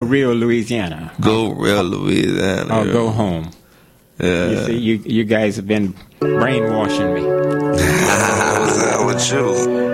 real Louisiana. Go real Louisiana. Or go home. Yeah. You see, you guys have been brainwashing me. What's that with you?